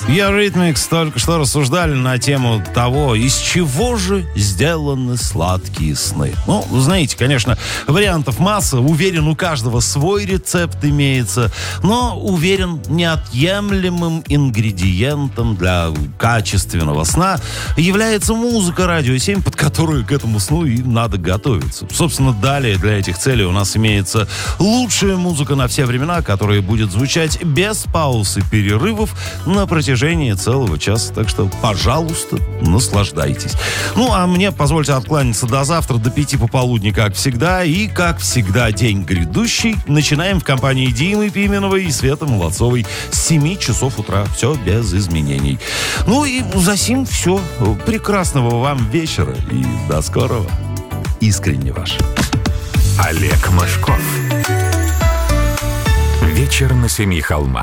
Eurythmics только что рассуждали на тему того, из чего же сделаны сладкие сны. Ну, знаете, конечно, вариантов масса. Уверен, у каждого свой рецепт имеется. Но, уверен, неотъемлемым ингредиентом для качественного сна является музыка «Радио 7», под которую к этому сну и надо готовиться. Собственно, далее для этих целей у нас имеется лучшая музыка на все времена, которая будет звучать без пауз и перерывов на протяжении целого часа. Так что, пожалуйста, наслаждайтесь. Ну, а мне позвольте откланяться до завтра, до 5 пополудни, как всегда. И, как всегда, день грядущий начинаем в компании Димы Пименовой и Светы Молодцовой с 7 часов утра. Все без изменений. Ну и за сим все. Прекрасного вам вечера и до скорого. Искренне ваш. Олег Мошков. Вечер на 7 холмах.